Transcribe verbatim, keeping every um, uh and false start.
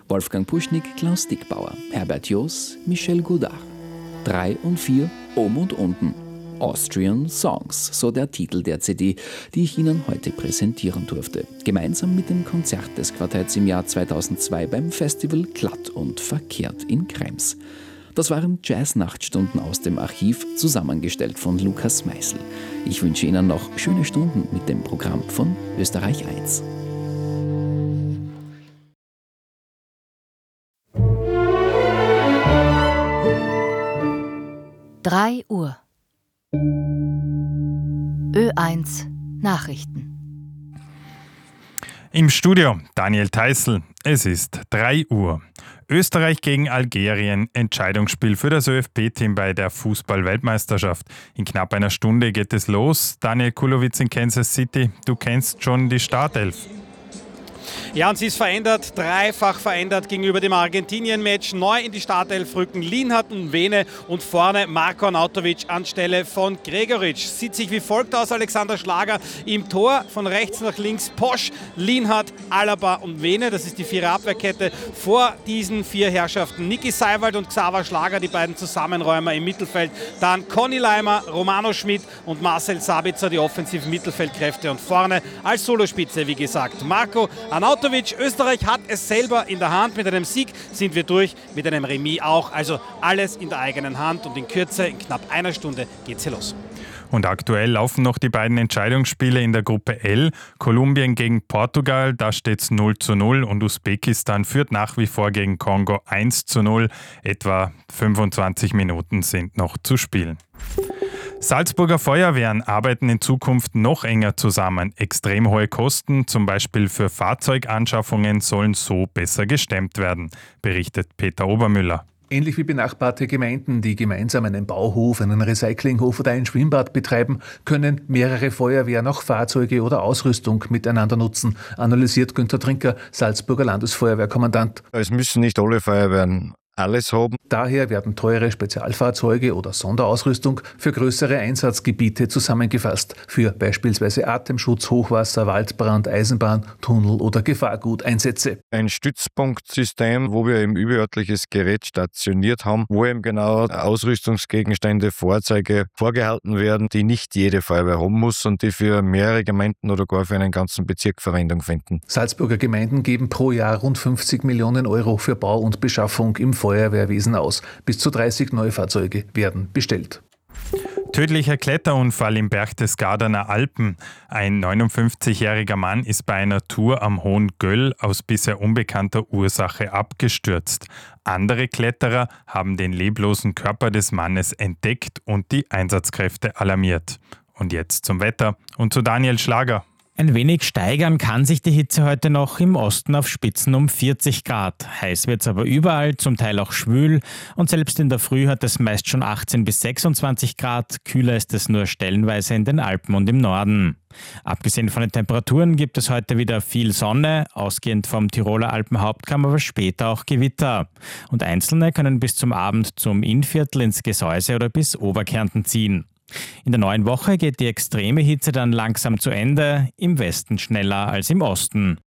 Wolfgang Puschnig, Klaus Dickbauer, Herbert Joos, Michel Godard. Drei und vier, oben und unten. Austrian Songs, so der Titel der C D, die ich Ihnen heute präsentieren durfte. Gemeinsam mit dem Konzert des Quartetts im Jahr zweitausendzwei beim Festival Glatt und Verkehrt in Krems. Das waren Jazz-Nachtstunden aus dem Archiv, zusammengestellt von Lukas Meißel. Ich wünsche Ihnen noch schöne Stunden mit dem Programm von Österreich eins. drei Uhr. Ö eins Nachrichten. Im Studio Daniel Theißl. Es ist drei Uhr. Österreich gegen Algerien. Entscheidungsspiel für das ÖFB-Team bei der Fußball-Weltmeisterschaft. In knapp einer Stunde geht es los. Daniel Kulowitz in Kansas City. Du kennst schon die Startelf. Ja, und sie ist verändert, dreifach verändert gegenüber dem Argentinien-Match. Neu in die Startelf rücken Lienhardt und Vene und vorne Marko Arnautovic anstelle von Gregoritsch. Sieht sich wie folgt aus: Alexander Schlager im Tor, von rechts nach links Posch, Lienhardt, Alaba und Vene. Das ist die Vierer-Abwehrkette. Vor diesen vier Herrschaften Niki Seiwald und Xaver Schlager, die beiden Zusammenräumer im Mittelfeld. Dann Conny Leimer, Romano Schmidt und Marcel Sabitzer, die offensiven Mittelfeldkräfte. Und vorne als Solospitze, wie gesagt, Marko Arnautovic. Österreich hat es selber in der Hand. Mit einem Sieg sind wir durch, mit einem Remis auch. Also alles in der eigenen Hand und in Kürze, in knapp einer Stunde, geht's hier los. Und aktuell laufen noch die beiden Entscheidungsspiele in der Gruppe L. Kolumbien gegen Portugal, da steht's null zu null und Usbekistan führt nach wie vor gegen Kongo eins zu null. Etwa fünfundzwanzig Minuten sind noch zu spielen. Salzburger Feuerwehren arbeiten in Zukunft noch enger zusammen. Extrem hohe Kosten, zum Beispiel für Fahrzeuganschaffungen, sollen so besser gestemmt werden, berichtet Peter Obermüller. Ähnlich wie benachbarte Gemeinden, die gemeinsam einen Bauhof, einen Recyclinghof oder ein Schwimmbad betreiben, können mehrere Feuerwehren auch Fahrzeuge oder Ausrüstung miteinander nutzen, analysiert Günter Trinker, Salzburger Landesfeuerwehrkommandant. Es müssen nicht alle Feuerwehren alles haben. Daher werden teure Spezialfahrzeuge oder Sonderausrüstung für größere Einsatzgebiete zusammengefasst, für beispielsweise Atemschutz, Hochwasser, Waldbrand, Eisenbahn, Tunnel oder Gefahrguteinsätze. Ein Stützpunktsystem, wo wir eben überörtliches Gerät stationiert haben, wo eben genau Ausrüstungsgegenstände, Fahrzeuge vorgehalten werden, die nicht jede Feuerwehr haben muss und die für mehrere Gemeinden oder gar für einen ganzen Bezirk Verwendung finden. Salzburger Gemeinden geben pro Jahr rund fünfzig Millionen Euro für Bau und Beschaffung im Feuerwehrwesen aus. Bis zu dreißig Neufahrzeuge werden bestellt. Tödlicher Kletterunfall im Berchtesgadener Alpen. Ein neunundfünfzigjähriger Mann ist bei einer Tour am Hohen Göll aus bisher unbekannter Ursache abgestürzt. Andere Kletterer haben den leblosen Körper des Mannes entdeckt und die Einsatzkräfte alarmiert. Und jetzt zum Wetter und zu Daniel Schlager. Ein wenig steigern kann sich die Hitze heute noch im Osten auf Spitzen um vierzig Grad. Heiß wird es aber überall, zum Teil auch schwül. Und selbst in der Früh hat es meist schon achtzehn bis sechsundzwanzig Grad. Kühler ist es nur stellenweise in den Alpen und im Norden. Abgesehen von den Temperaturen gibt es heute wieder viel Sonne. Ausgehend vom Tiroler Alpenhauptkamm aber später auch Gewitter. Und Einzelne können bis zum Abend zum Innviertel ins Gesäuse oder bis Oberkärnten ziehen. In der neuen Woche geht die extreme Hitze dann langsam zu Ende, im Westen schneller als im Osten.